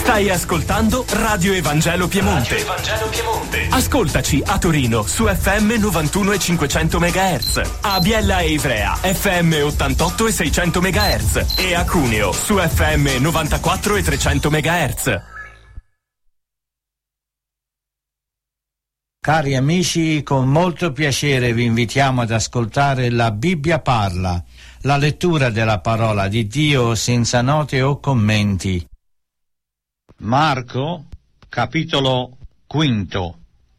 Stai ascoltando Radio Evangelo Piemonte. Radio Evangelo Piemonte. Ascoltaci a Torino su FM 91 e 500 MHz, a Biella e Ivrea FM 88 e 600 MHz e a Cuneo su FM 94 e 300 MHz. Cari amici, con molto piacere vi invitiamo ad ascoltare La Bibbia parla, la lettura della parola di Dio senza note o commenti. Marco, capitolo 5.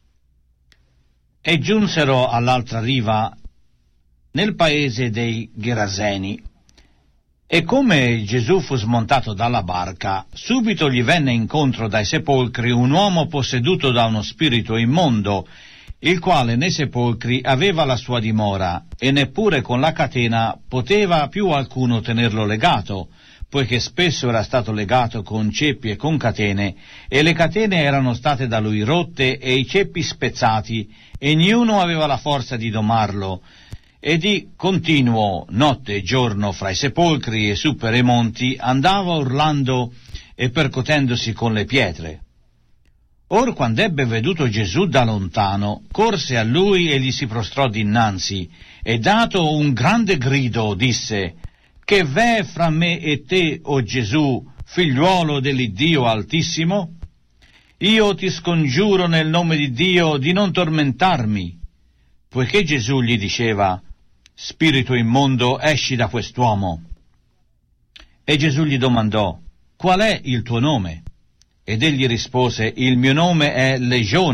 E giunsero all'altra riva, nel paese dei Geraseni. E come Gesù fu smontato dalla barca, subito gli venne incontro dai sepolcri un uomo posseduto da uno spirito immondo, il quale nei sepolcri aveva la sua dimora, e neppure con la catena poteva più alcuno tenerlo legato, poiché spesso era stato legato con ceppi e con catene, e le catene erano state da lui rotte e i ceppi spezzati, e niuno aveva la forza di domarlo, e di continuo, notte e giorno, fra i sepolcri e su per i monti, andava urlando e percotendosi con le pietre. Or quando ebbe veduto Gesù da lontano, corse a lui e gli si prostrò dinanzi, e dato un grande grido disse: «Che v'è fra me e te, o Gesù, figliuolo dell'Iddio Altissimo? Io ti scongiuro nel nome di Dio di non tormentarmi». Poiché Gesù gli diceva: «Spirito immondo, esci da quest'uomo». E Gesù gli domandò: «Qual è il tuo nome?» Ed egli rispose: «Il mio nome è Legione,